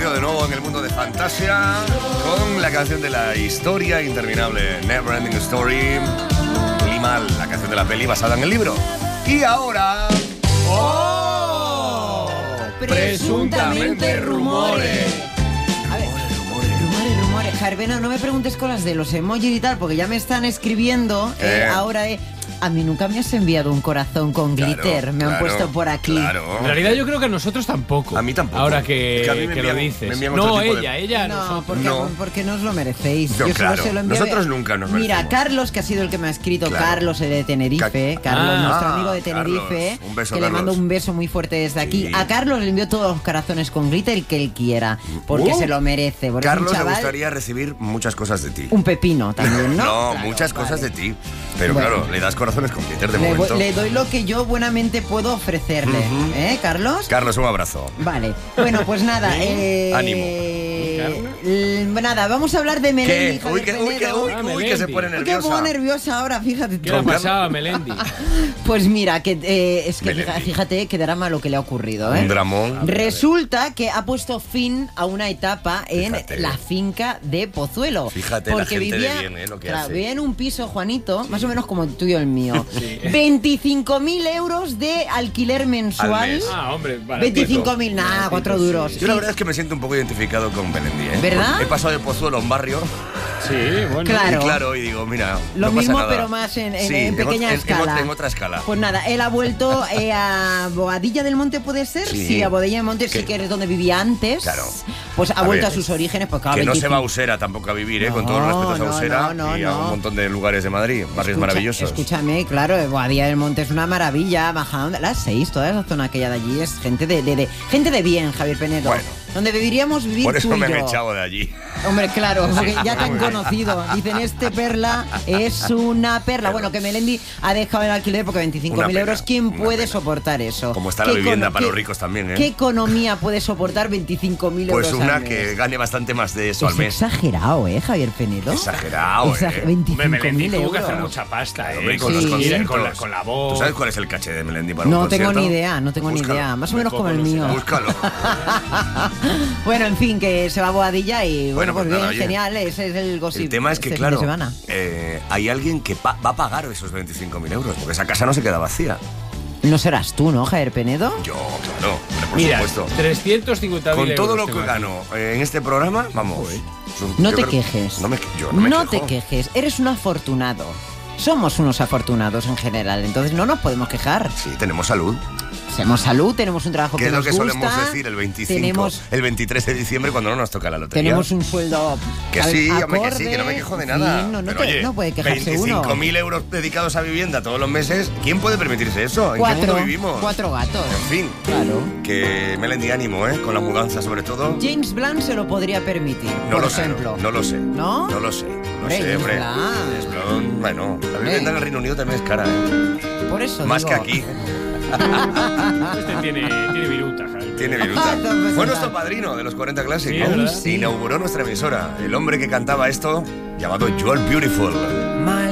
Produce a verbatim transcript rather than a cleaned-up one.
metido de nuevo en el mundo de fantasía con la canción de la historia interminable, Never Ending Story. Limal, la canción de la peli basada en el libro. Y ahora... ¡Oh! Presuntamente rumores. A ver, rumores, rumores, rumores. Jarbeno, no me preguntes cosas de los emojis y tal, porque ya me están escribiendo. Eh, eh, ahora, eh, a mí nunca me has enviado un corazón con Claro, glitter. Me claro, han puesto por aquí. Claro. En realidad yo creo que a nosotros tampoco. A mí tampoco. Ahora que, Es que a mí me que envían- lo dices. me envían otro No, tipo de- ella, ella. No, nosotros. porque, No. porque no os lo merecéis. No, Yo solo claro. se lo envío. Nosotros nunca nos Mira, merecemos. Carlos, que ha sido el que me ha escrito, Claro. Carlos el de Tenerife, Ca- Carlos, Ah, nuestro amigo de Tenerife, Carlos. Un beso, que le Carlos. mando un beso muy fuerte desde aquí. Sí. A Carlos le envío todos los corazones con glitter que él quiera, porque Uh. se lo merece. Porque Carlos es un le chaval, gustaría recibir muchas cosas de ti. un pepino también, ¿no? No, Claro, muchas cosas vale. de ti. Pero Bueno. claro, le das corazones con glitter de Le, momento. le doy lo que yo buenamente puedo ofrecerle, Ujú. ¿eh, Carlos? Carlos, un abrazo. Vale, bueno, pues nada. eh, Ánimo. l- Nada, vamos a hablar de Melendi. ¿Qué? Uy, que, uy, que, uy, Ah, uy, que se Melendi. pone Uy, que nerviosa. pongo nerviosa ahora, fíjate ¿Qué tú. le ha pasado a Melendi? Pues mira, que eh, es que Melendi. fija- fíjate qué drama lo que le ha ocurrido, ¿eh? Un dramón. Resulta que ha puesto fin a una etapa en Fíjate. la finca de Pozuelo. Fíjate la porque gente de vivía, bien, ¿eh? Lo que claro, hace. vivía en un piso, Juanito, más o menos como el tuyo y el mío. Sí. veinticinco mil euros de alquiler mensual. Al mes. Ah, hombre, para veinticinco mil, nada, cuatro duros. Yo la Y- verdad es que me siento un poco identificado con Melendi, ¿eh? ¿Verdad? He pasado de Pozuelo a un barrio Sí, bueno. Claro. y claro, y digo, mira, Lo no pasa mismo, nada. pero más en, en- Sí, en pequeña ot- en- escala. En, ot- en otra escala. Pues nada, él ha vuelto eh, a Boadilla del Monte, ¿puede ser? Sí. a Boadilla del Monte sí Que- que es donde vivía antes. Claro. Pues ha A vuelto ver, a sus orígenes, pues claro, Que no se va a veinticinco. Usera tampoco a vivir, ¿eh? No, Con todos los respetos a no, Usera no, no, y a no. un montón de lugares de Madrid, barrios Escucha- maravillosos. Escúchame, claro, eh, Boadilla del Monte es una maravilla, bajando las seis, toda esa zona aquella de allí es gente de, de, de- gente de bien, Javier Penedo. Bueno. Donde deberíamos vivir Por eso tú y me yo. he echado de allí. Hombre, claro, porque ya te han conocido. Dicen, este perla es una perla. Bueno, que Melendi ha dejado el alquiler porque veinticinco mil Una pena, euros, ¿quién una puede pena. soportar eso? Como está la ¿Qué vivienda econo- para qué- los ricos también, ¿eh? ¿Qué economía puede soportar veinticinco mil euros Pues una al mes? que gane bastante más de eso Es al mes. exagerado, ¿eh, Javier Penedo? Exagerado, Exa- ¿eh? Hombre, veinticinco Melendi mil tuvo que euros. hacer mucha pasta, ¿eh? Hombre, con Sí. los Y conciertos. con la- con la voz. ¿Tú sabes cuál es el caché de Melendi para No un tengo concierto? ni idea, no tengo Búscalo. ni idea. Más o menos como el Tampoco lo mío. sé. Búscalo. Bueno, en fin, que se va a Boadilla y bueno, Bueno, pues pues bien, nada, oye. genial, ese es el gossip. El tema es que, este fin de claro, semana. eh, hay alguien que pa- va a pagar esos veinticinco mil euros, porque esa casa no se queda vacía. No serás tú, ¿no, Javier Penedo? Yo, claro, hombre, por Mira, supuesto. trescientos cincuenta mil Con todo lo euros que tengo aquí. gano eh, en este programa, vamos. yo No te creo- quejes. No me, yo no me No quejo. te quejes, eres un afortunado. Somos unos afortunados en general, entonces no nos podemos quejar. Sí, tenemos salud. Tenemos salud, tenemos un trabajo Que que es lo nos que gusta. solemos decir el veinticinco, Tenemos, el veintitrés de diciembre cuando no nos toca la lotería. tenemos un sueldo. Que al- sí, hombre, que acorde, sí, que no me quejo de en nada. fin, no, no Pero, te- oye, no puede quejarse veinticinco uno. mil euros dedicados a vivienda todos los meses, ¿quién puede permitirse eso? ¿En Cuatro, qué mundo vivimos? cuatro gatos. En fin, Claro. que Melendi ánimo, ¿eh? Con la mudanza sobre todo. James Blunt se lo podría permitir, No por lo ejemplo. sé, no lo sé. ¿No? No lo sé, no lo Hombre, sé, James hombre. Blunt. James Blunt, bueno, la vivienda en el Reino Unido también es cara, ¿eh? Por eso Más digo. que aquí. Este tiene, tiene viruta, Javier. Tiene viruta. Ah, entonces, Fue ¿verdad? nuestro padrino de los cuarenta Classic, Sí, ¿eh? ¿verdad? Sí. Inauguró nuestra emisora. El hombre que cantaba esto, llamado Joel Beautiful. My